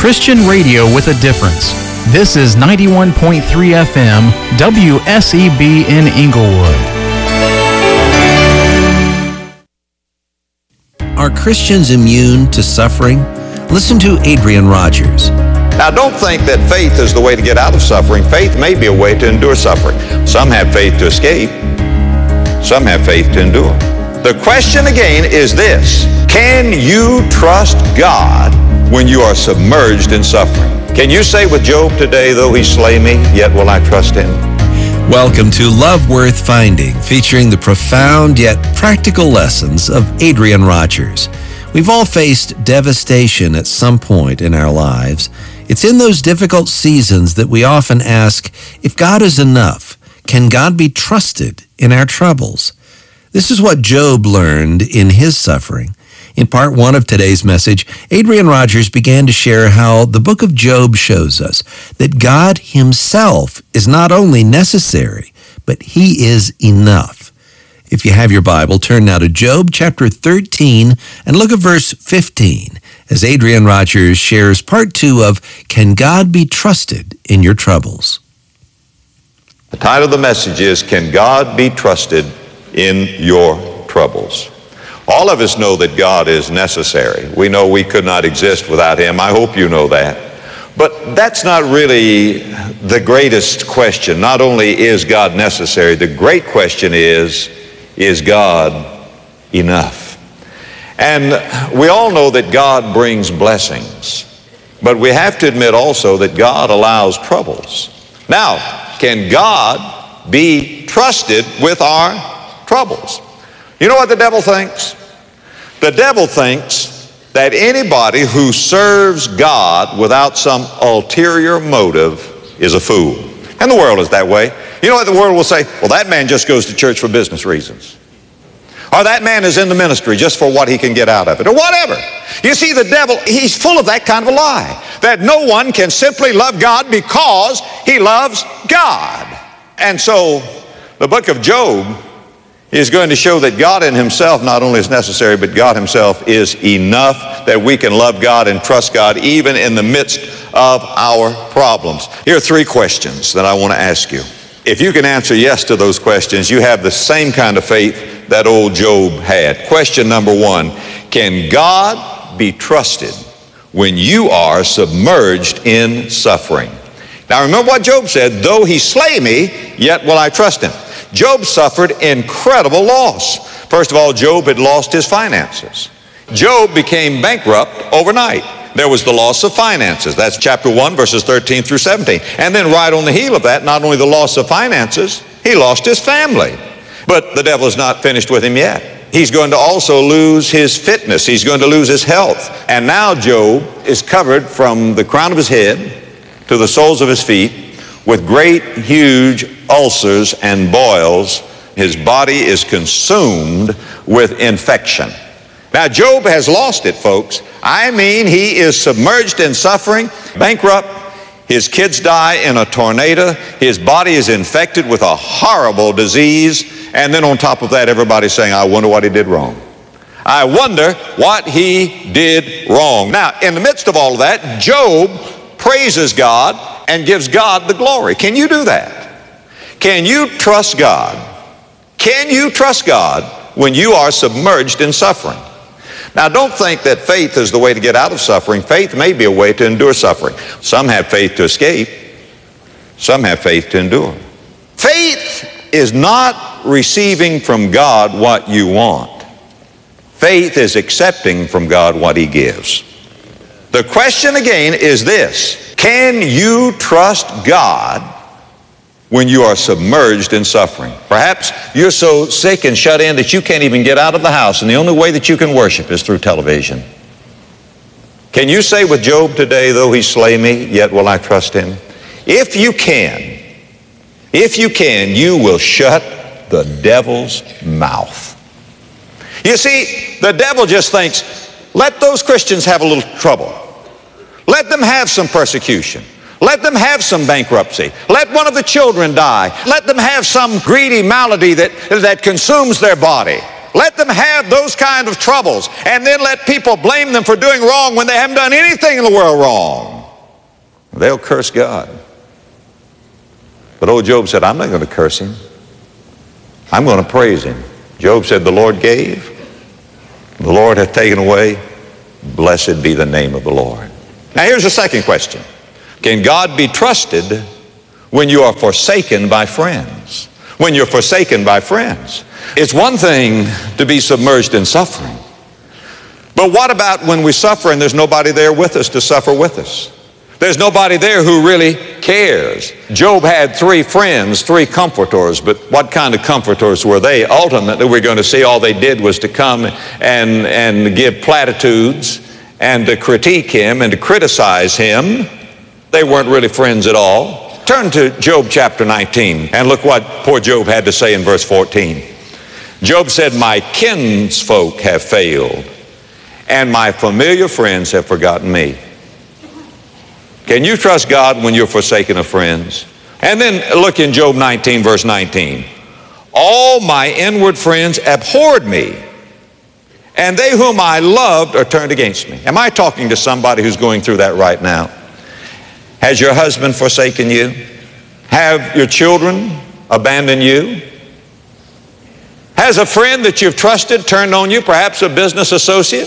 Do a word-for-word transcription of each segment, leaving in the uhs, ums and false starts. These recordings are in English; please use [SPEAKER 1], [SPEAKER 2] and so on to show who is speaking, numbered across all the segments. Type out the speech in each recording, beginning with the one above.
[SPEAKER 1] Christian radio with a difference. This is ninety-one point three F M, W S E B in Inglewood.
[SPEAKER 2] Are Christians immune to suffering? Listen to Adrian Rogers.
[SPEAKER 3] Now, don't think that faith is the way to get out of suffering. Faith may be a way to endure suffering. Some have faith to escape. Some have faith to endure. The question again is this: can you trust God when you are submerged in suffering? Can you say with Job today, though he slay me, yet will I trust him?
[SPEAKER 2] Welcome to Love Worth Finding, featuring the profound yet practical lessons of Adrian Rogers. We've all faced devastation at some point in our lives. It's in those difficult seasons that we often ask, if God is enough, can God be trusted in our troubles? This is what Job learned in his suffering. In part one of today's message, Adrian Rogers began to share how the book of Job shows us that God himself is not only necessary, but he is enough. If you have your Bible, turn now to Job chapter thirteen and look at verse fifteen as Adrian Rogers shares part two of Can God Be Trusted in Your Troubles?
[SPEAKER 3] The title of the message is, Can God Be Trusted in Your Troubles? All of us know that God is necessary. We know we could not exist without him. I hope you know that. But that's not really the greatest question. Not only is God necessary, the great question is, is God enough? And we all know that God brings blessings. But we have to admit also that God allows troubles. Now, can God be trusted with our troubles? You know what the devil thinks? The devil thinks that anybody who serves God without some ulterior motive is a fool. And the world is that way. You know what the world will say? Well, that man just goes to church for business reasons. Or that man is in the ministry just for what he can get out of it, or whatever. You see, the devil, he's full of that kind of a lie, that no one can simply love God because he loves God. And so the book of Job is going to show that God in himself not only is necessary, but God himself is enough, that we can love God and trust God even in the midst of our problems. Here are three questions that I want to ask you. If you can answer yes to those questions, you have the same kind of faith that old Job had. Question number one: can God be trusted when you are submerged in suffering? Now remember what Job said, though he slay me, yet will I trust him. Job suffered incredible loss. First of all, Job had lost his finances. Job became bankrupt overnight. There was the loss of finances. That's chapter one, verses thirteen through seventeen. And then right on the heel of that, not only the loss of finances, he lost his family. But the devil is not finished with him yet. He's going to also lose his fitness. He's going to lose his health. And now Job is covered from the crown of his head to the soles of his feet with great, huge ulcers and boils. His body is consumed with infection. Now, Job has lost it, folks. I mean, he is submerged in suffering, bankrupt. His kids die in a tornado. His body is infected with a horrible disease. And then on top of that, everybody's saying, I wonder what he did wrong. I wonder what he did wrong. Now, in the midst of all of that, Job praises God and gives God the glory. Can you do that? Can you trust God? Can you trust God when you are submerged in suffering? Now, don't think that faith is the way to get out of suffering. Faith may be a way to endure suffering. Some have faith to escape. Some have faith to endure. Faith is not receiving from God what you want. Faith is accepting from God what he gives. The question again is this: can you trust God when you are submerged in suffering? Perhaps you're so sick and shut in that you can't even get out of the house, and the only way that you can worship is through television. Can you say with Job today, though he slay me, yet will I trust him? If you can, if you can, you will shut the devil's mouth. You see, the devil just thinks, let those Christians have a little trouble. Let them have some persecution. Let them have some bankruptcy. Let one of the children die. Let them have some greedy malady that, that consumes their body. Let them have those kind of troubles, and then let people blame them for doing wrong when they haven't done anything in the world wrong. They'll curse God. But old Job said, I'm not going to curse him. I'm going to praise him. Job said, the Lord gave, the Lord hath taken away. Blessed be the name of the Lord. Now here's the second question. Can God be trusted when you are forsaken by friends? When you're forsaken by friends. It's one thing to be submerged in suffering. But what about when we suffer and there's nobody there with us to suffer with us? There's nobody there who really cares. Job had three friends, three comforters, but what kind of comforters were they? Ultimately, we're going to see all they did was to come and, and give platitudes and to critique him and to criticize him. They weren't really friends at all. Turn to Job chapter nineteen and look what poor Job had to say in verse fourteen. Job said, my kinsfolk have failed, and my familiar friends have forgotten me. Can you trust God when you're forsaken of friends? And then look in Job nineteen, verse nineteen. All my inward friends abhorred me, and they whom I loved are turned against me. Am I talking to somebody who's going through that right now? Has your husband forsaken you? Have your children abandoned you? Has a friend that you've trusted turned on you, perhaps a business associate?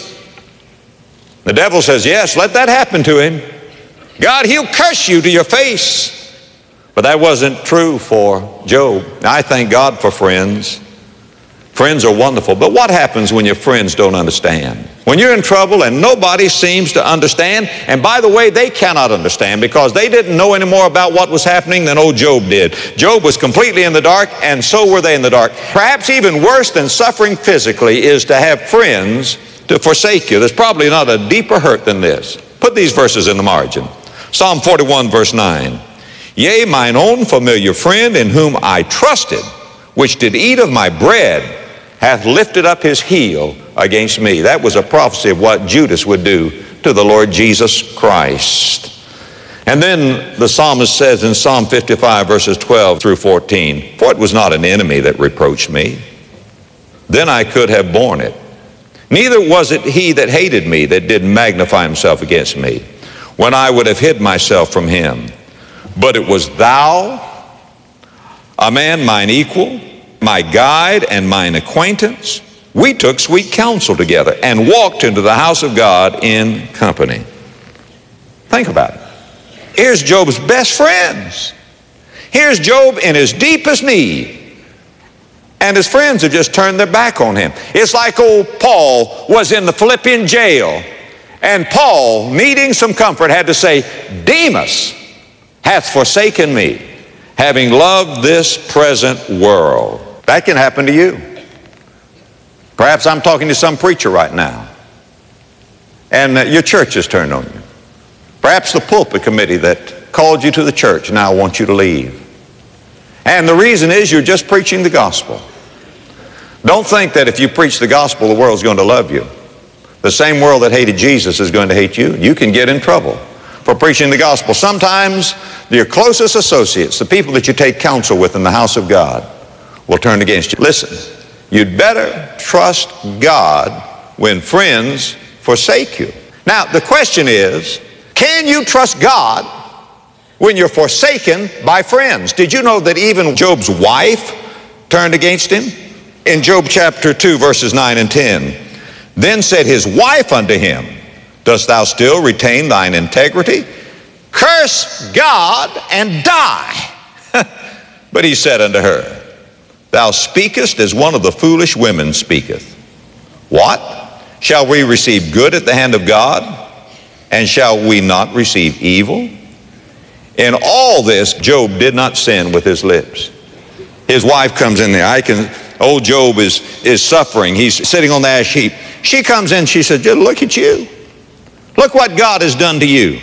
[SPEAKER 3] The devil says, yes, let that happen to him. God, he'll curse you to your face. But that wasn't true for Job. I thank God for friends. Friends are wonderful, but what happens when your friends don't understand? When you're in trouble and nobody seems to understand, and by the way, they cannot understand because they didn't know any more about what was happening than old Job did. Job was completely in the dark, and so were they in the dark. Perhaps even worse than suffering physically is to have friends to forsake you. There's probably not a deeper hurt than this. Put these verses in the margin. Psalm forty-one, verse nine. Yea, mine own familiar friend in whom I trusted, which did eat of my bread, hath lifted up his heel against me. That was a prophecy of what Judas would do to the Lord Jesus Christ. And then the psalmist says in Psalm fifty-five, verses twelve through fourteen, for it was not an enemy that reproached me, then I could have borne it. Neither was it he that hated me that did magnify himself against me, when I would have hid myself from him. But it was thou, a man mine equal, my guide and mine acquaintance. We took sweet counsel together and walked into the house of God in company. Think about it. Here's Job's best friends. Here's Job in his deepest need. And his friends have just turned their back on him. It's like old Paul was in the Philippian jail, and Paul, needing some comfort, had to say, Demas hath forsaken me, having loved this present world. That can happen to you. Perhaps I'm talking to some preacher right now, and uh, your church has turned on you. Perhaps the pulpit committee that called you to the church now wants you to leave. And the reason is you're just preaching the gospel. Don't think that if you preach the gospel, the world's going to love you. The same world that hated Jesus is going to hate you. You can get in trouble for preaching the gospel. Sometimes your closest associates, the people that you take counsel with in the house of God, will turn against you. Listen, you'd better trust God when friends forsake you. Now, the question is, can you trust God when you're forsaken by friends? Did you know that even Job's wife turned against him? In Job chapter two, verses nine and ten, then said his wife unto him, dost thou still retain thine integrity? Curse God and die. But he said unto her, thou speakest as one of the foolish women speaketh. What? Shall we receive good at the hand of God? And shall we not receive evil? In all this, Job did not sin with his lips. His wife comes in there. I can, old Job is, is suffering. He's sitting on the ash heap. She comes in, she said, look at you. Look what God has done to you.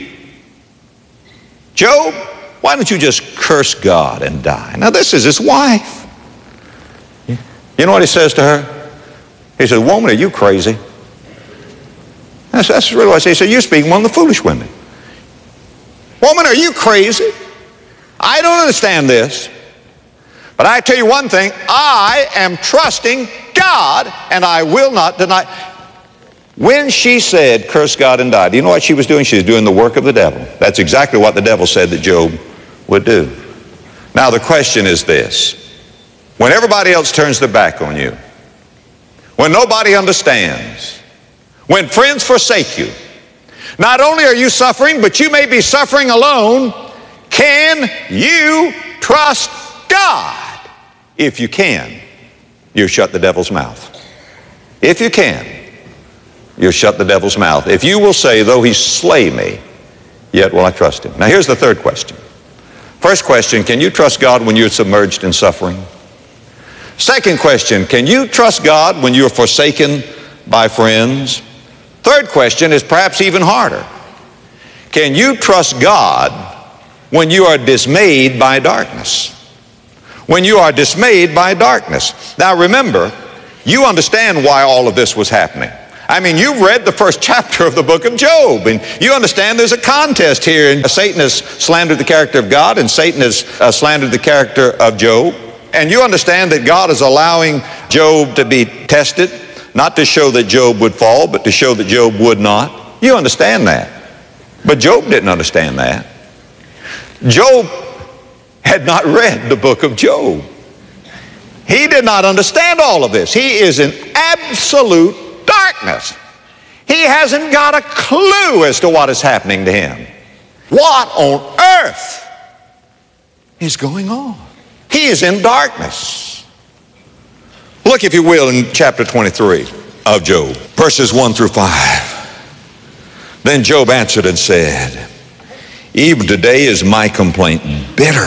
[SPEAKER 3] Job, why don't you just curse God and die? Now this is his wife. You know what he says to her? He says, woman, are you crazy? That's, that's really what I say. He said, you're speaking one of the foolish women. Woman, are you crazy? I don't understand this. But I tell you one thing, I am trusting God, and I will not deny. When she said, curse God and die, do you know what she was doing? She was doing the work of the devil. That's exactly what the devil said that Job would do. Now the question is this. When everybody else turns their back on you, when nobody understands, when friends forsake you, not only are you suffering, but you may be suffering alone, can you trust God? If you can, you shut the devil's mouth. If you can, you shut the devil's mouth. If you will say, though he slay me, yet will I trust him. Now here's the third question. First question, can you trust God when you're submerged in suffering? Second question, can you trust God when you're forsaken by friends? Third question is perhaps even harder. Can you trust God when you are dismayed by darkness? When you are dismayed by darkness. Now remember, you understand why all of this was happening. I mean, you've read the first chapter of the book of Job, and you understand there's a contest here, and Satan has slandered the character of God, and Satan has uh, slandered the character of Job. And you understand that God is allowing Job to be tested, not to show that Job would fall, but to show that Job would not. You understand that. But Job didn't understand that. Job had not read the book of Job. He did not understand all of this. He is in absolute darkness. He hasn't got a clue as to what is happening to him. What on earth is going on? He is in darkness. Look, if you will, in chapter twenty-three of Job, verses one through five. Then Job answered and said, even today is my complaint bitter.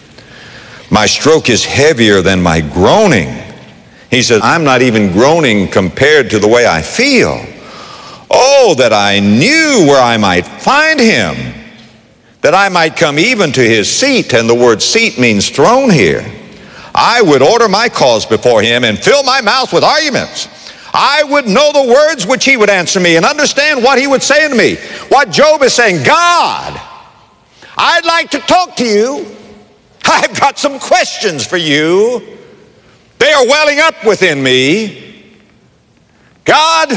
[SPEAKER 3] My stroke is heavier than my groaning. He said, I'm not even groaning compared to the way I feel. Oh, that I knew where I might find him, that I might come even to his seat. And the word seat means throne here. I would order my cause before him and fill my mouth with arguments. I would know the words which he would answer me and understand what he would say to me. What Job is saying, God, I'd like to talk to you. I've got some questions for you. They are welling up within me. God,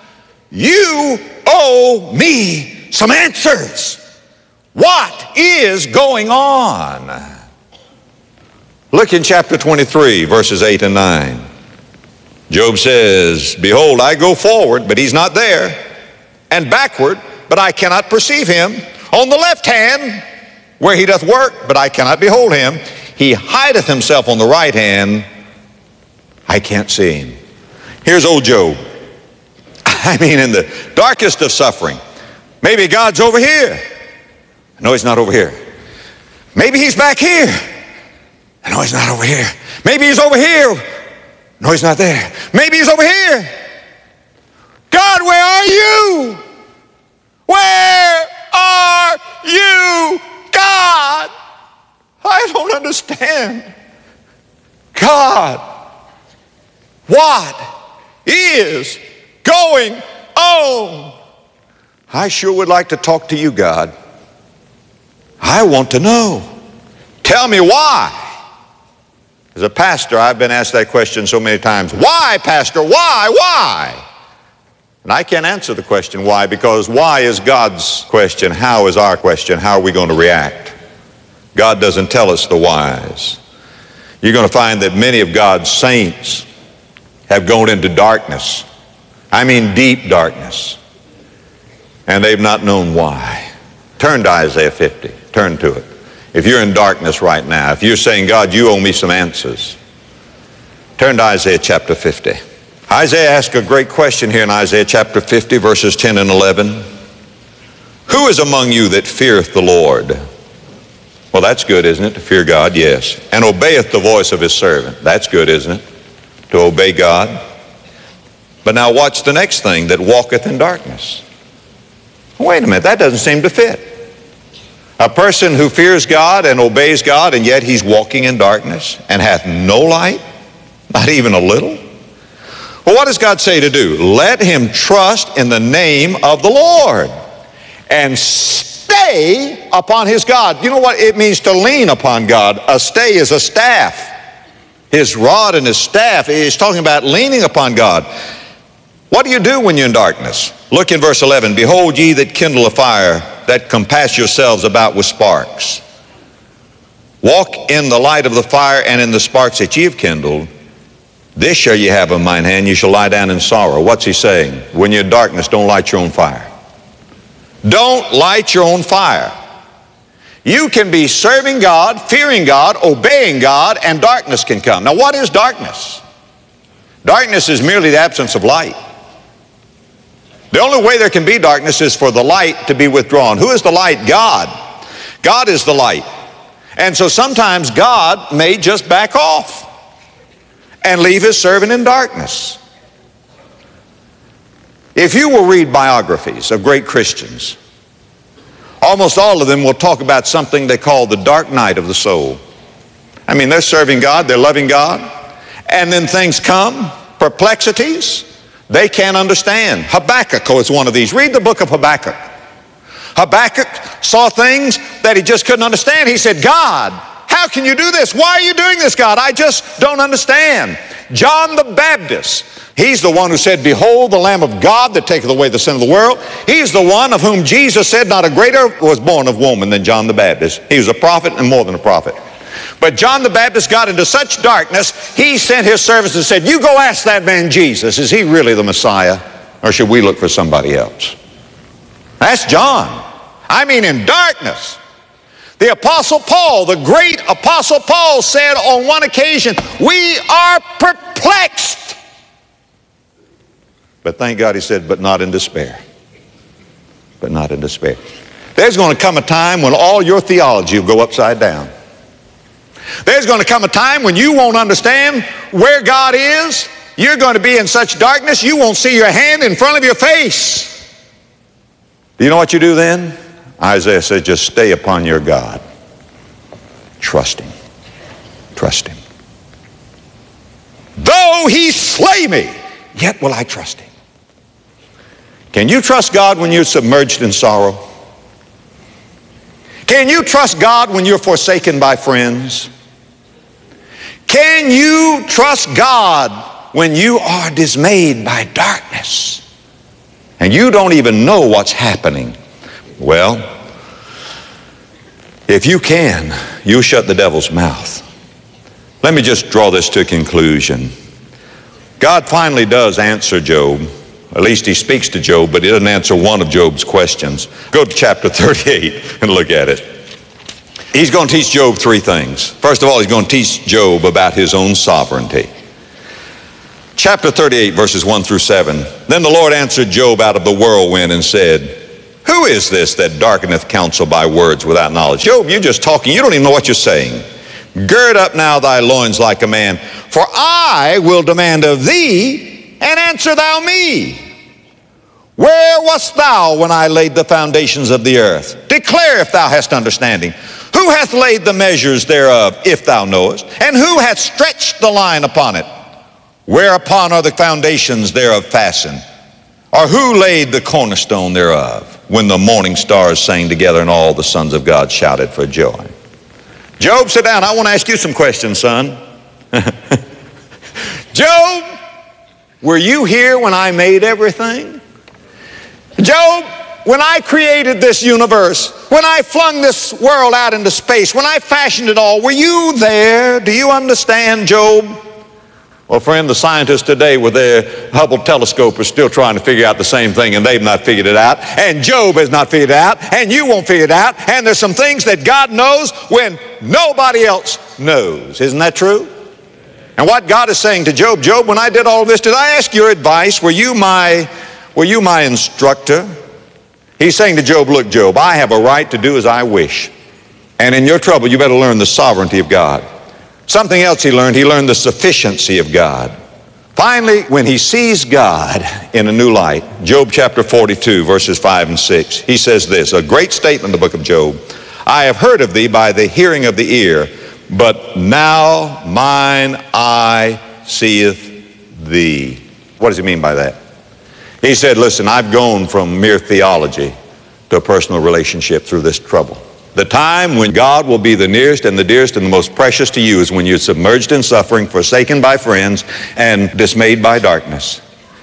[SPEAKER 3] you owe me some answers. What is going on? Look in chapter twenty-three, verses eight and nine. Job says, behold, I go forward, but he's not there, and backward, but I cannot perceive him. On the left hand, where he doth work, but I cannot behold him. He hideth himself on the right hand. I can't see him. Here's old Job. I mean, in the darkest of suffering. Maybe God's over here. No, he's not over here. Maybe he's back here. No, he's not over here. Maybe he's over here. No, he's not there. Maybe he's over here. God, where are you? Where are you, God? I don't understand. God, what is going on? I sure would like to talk to you, God. I want to know. Tell me why. As a pastor, I've been asked that question so many times. Why, Pastor? Why? Why? And I can't answer the question why, because why is God's question. How is our question? How are we going to react? God doesn't tell us the whys. You're going to find that many of God's saints have gone into darkness. I mean deep darkness. And they've not known why. Turn to Isaiah fifty. Turn to it. If you're in darkness right now, if you're saying, God, you owe me some answers, turn to Isaiah chapter fifty. Isaiah asks a great question here in Isaiah chapter fifty, verses ten and eleven. Who is among you that feareth the Lord? Well, that's good, isn't it? To fear God, yes. And obeyeth the voice of his servant. That's good, isn't it? To obey God. But now watch the next thing, that walketh in darkness. Wait a minute, that doesn't seem to fit. A person who fears God and obeys God, and yet he's walking in darkness and hath no light, not even a little. Well, what does God say to do? Let him trust in the name of the Lord and stay upon his God. You know what it means to lean upon God? A stay is a staff. His rod and his staff is talking about leaning upon God. What do you do when you're in darkness? Look in verse eleven. Behold, ye that kindle a fire, that compass yourselves about with sparks. Walk in the light of the fire and in the sparks that ye have kindled. This shall ye have of mine hand, ye shall lie down in sorrow. What's he saying? When you're in darkness, don't light your own fire. Don't light your own fire. You can be serving God, fearing God, obeying God, and darkness can come. Now, what is darkness? Darkness is merely the absence of light. The only way there can be darkness is for the light to be withdrawn. Who is the light? God. God is the light. And so sometimes God may just back off and leave his servant in darkness. If you will read biographies of great Christians, almost all of them will talk about something they call the dark night of the soul. I mean, they're serving God, they're loving God, and then things come, perplexities, they can't understand. Habakkuk is one of these. Read the book of Habakkuk. Habakkuk saw things that he just couldn't understand. He said, God, how can you do this? Why are you doing this, God? I just don't understand. John the Baptist, he's the one who said, behold the Lamb of God that taketh away the sin of the world. He's the one of whom Jesus said, not a greater was born of woman than John the Baptist. He was a prophet and more than a prophet. But John the Baptist got into such darkness, he sent his servants and said, you go ask that man Jesus, is he really the Messiah? Or should we look for somebody else? That's John. I mean, in darkness. The Apostle Paul, the great Apostle Paul, said on one occasion, we are perplexed. But thank God he said, but not in despair. But not in despair. There's going to come a time when all your theology will go upside down. There's going to come a time when you won't understand where God is. You're going to be in such darkness you won't see your hand in front of your face. Do you know what you do then? Isaiah said, just stay upon your God. Trust him. Trust him. Though he slay me, yet will I trust him. Can you trust God when you're submerged in sorrow? Can you trust God when you're forsaken by friends? Can you trust God when you are dismayed by darkness and you don't even know what's happening? Well, if you can, you'll shut the devil's mouth. Let me just draw this to a conclusion. God finally does answer Job. At least he speaks to Job, but he doesn't answer one of Job's questions. Go to chapter thirty-eight and look at it. He's going to teach Job three things. First of all, he's going to teach Job about his own sovereignty. Chapter thirty-eight, verses one through seven. Then the Lord answered Job out of the whirlwind and said, who is this that darkeneth counsel by words without knowledge? Job, you're just talking. You don't even know what you're saying. Gird up now thy loins like a man, for I will demand of thee, and answer thou me. Where wast thou when I laid the foundations of the earth? Declare if thou hast understanding. Who hath laid the measures thereof, if thou knowest? And who hath stretched the line upon it? Whereupon are the foundations thereof fastened? Or who laid the cornerstone thereof? When the morning stars sang together and all the sons of God shouted for joy. Job, sit down. I want to ask you some questions, son. Job, were you here when I made everything? Job, when I created this universe, when I flung this world out into space, when I fashioned it all, were you there? Do you understand, Job? Well, friend, the scientists today with their Hubble telescope are still trying to figure out the same thing, and they've not figured it out, and Job has not figured it out, and you won't figure it out, and there's some things that God knows when nobody else knows. Isn't that true? And what God is saying to Job, Job, when I did all this, did I ask your advice? Were you my, were you my instructor? He's saying to Job, look, Job, I have a right to do as I wish, and in your trouble, you better learn the sovereignty of God. Something else he learned, he learned the sufficiency of God. Finally, when he sees God in a new light, Job chapter forty-two, verses five and six, he says this, a great statement in the book of Job. I have heard of thee by the hearing of the ear, but now mine eye seeth thee. What does he mean by that? He said, listen, I've gone from mere theology to a personal relationship through this trouble. The time when God will be the nearest and the dearest and the most precious to you is when you're submerged in suffering, forsaken by friends, and dismayed by darkness.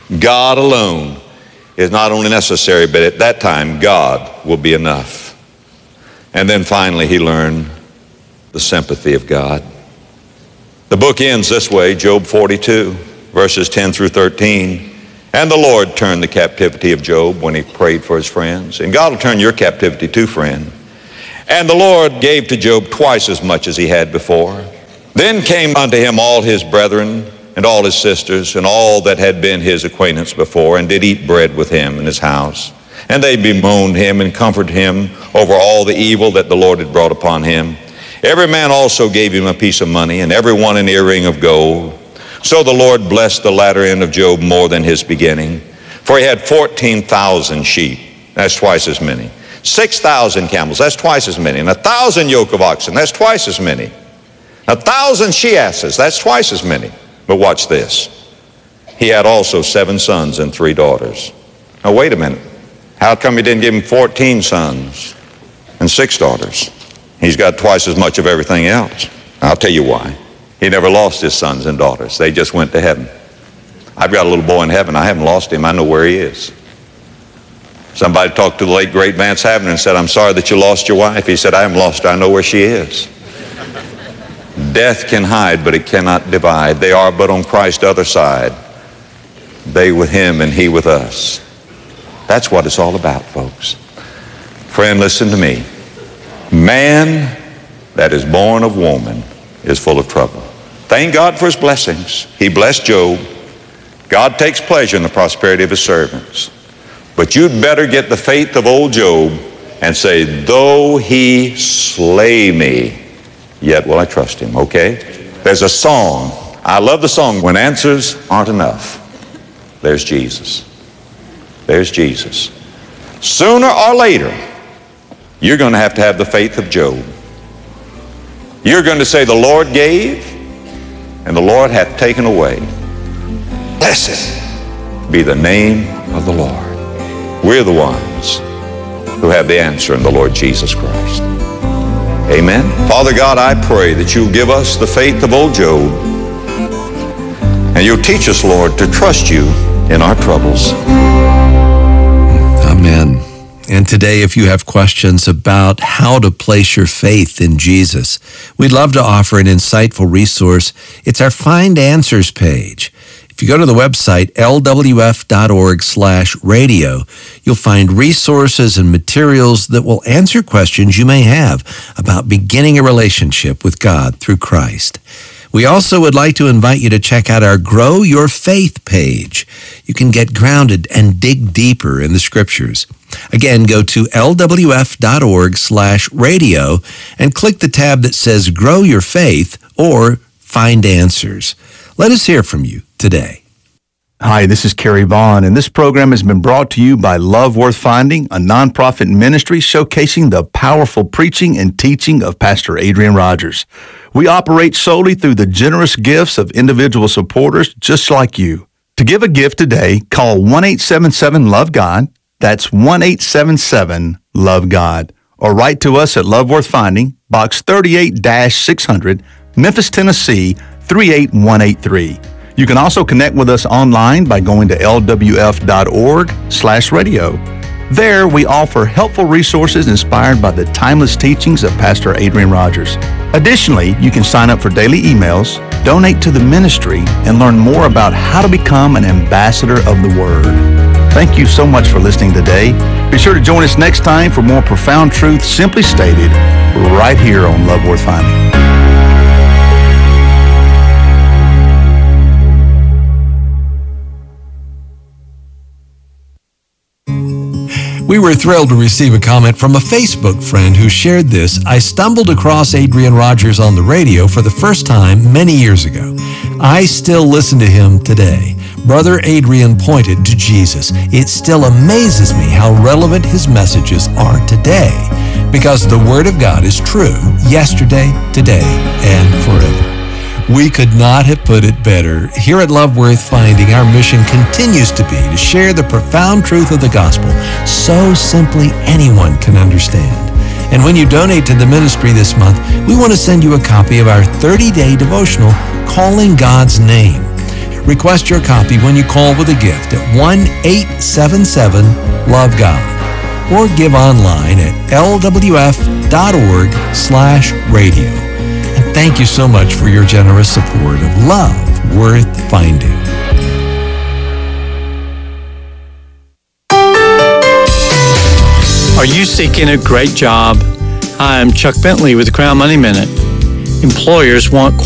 [SPEAKER 3] God alone is not only necessary, but at that time, God will be enough. And then finally, he learned the sympathy of God. The book ends this way, Job forty-two, verses ten through thirteen. And the Lord turned the captivity of Job when he prayed for his friends. And God will turn your captivity too, friend. And the Lord gave to Job twice as much as he had before. Then came unto him all his brethren and all his sisters and all that had been his acquaintance before, and did eat bread with him in his house. And they bemoaned him and comforted him over all the evil that the Lord had brought upon him. Every man also gave him a piece of money, and every one an earring of gold. So the Lord blessed the latter end of Job more than his beginning. For he had fourteen thousand sheep, that's twice as many. six thousand camels, that's twice as many. And a thousand yoke of oxen, that's twice as many. A thousand she-asses, that's twice as many. But watch this. He had also seven sons and three daughters. Now wait a minute. How come he didn't give him fourteen sons and six daughters? He's got twice as much of everything else. I'll tell you why. He never lost his sons and daughters. They just went to heaven. I've got a little boy in heaven. I haven't lost him. I know where he is. Somebody talked to the late, great Vance Havner and said, I'm sorry that you lost your wife. He said, I haven't lost her. I know where she is. Death can hide, but it cannot divide. They are but on Christ's other side. They with him and he with us. That's what it's all about, folks. Friend, listen to me. Man that is born of woman is full of trouble. Thank God for his blessings. He blessed Job. God takes pleasure in the prosperity of his servants. But you'd better get the faith of old Job and say, though he slay me, yet will I trust him, okay? There's a song. I love the song, when answers aren't enough. There's Jesus. There's Jesus. Sooner or later, you're going to have to have the faith of Job. You're going to say, the Lord gave, and the Lord hath taken away. Blessed be the name of the Lord. We're the ones who have the answer in the Lord Jesus Christ. Amen. Father God, I pray that you'll give us the faith of old Job, and you'll teach us, Lord, to trust you in our troubles.
[SPEAKER 2] Amen. And today, if you have questions about how to place your faith in Jesus, we'd love to offer an insightful resource. It's our Find Answers page. If you go to the website, L W F dot org slash radio, you'll find resources and materials that will answer questions you may have about beginning a relationship with God through Christ. We also would like to invite you to check out our Grow Your Faith page. You can get grounded and dig deeper in the Scriptures. Again, go to L W F dot org slash radio and click the tab that says Grow Your Faith or Find Answers. Let us hear from you today.
[SPEAKER 4] Hi, this is Kerry Vaughn, and this program has been brought to you by Love Worth Finding, a nonprofit ministry showcasing the powerful preaching and teaching of Pastor Adrian Rogers. We operate solely through the generous gifts of individual supporters just like you. To give a gift today, call one eight seven seven love God. That's one eight seven seven love God. Or write to us at Love Worth Finding, Box thirty-eight six hundred, Memphis, Tennessee, three eight one eight three. You can also connect with us online by going to L W F dot org slash radio. There, we offer helpful resources inspired by the timeless teachings of Pastor Adrian Rogers. Additionally, you can sign up for daily emails, donate to the ministry, and learn more about how to become an ambassador of the Word. Thank you so much for listening today. Be sure to join us next time for more profound truth simply stated right here on Love Worth Finding.
[SPEAKER 2] We were thrilled to receive a comment from a Facebook friend who shared this. I stumbled across Adrian Rogers on the radio for the first time many years ago. I still listen to him today. Brother Adrian pointed to Jesus. It still amazes me how relevant his messages are today, because the Word of God is true yesterday, today, and forever. We could not have put it better. Here at Love Worth Finding, our mission continues to be to share the profound truth of the gospel so simply anyone can understand. And when you donate to the ministry this month, we want to send you a copy of our thirty-day devotional, Calling God's Name. Request your copy when you call with a gift at one eight seven seven love God or give online at lwf.org slash radio. And thank you so much for your generous support of Love Worth Finding.
[SPEAKER 5] Are you seeking a great job? Hi, I'm Chuck Bentley with the Crown Money Minute. Employers want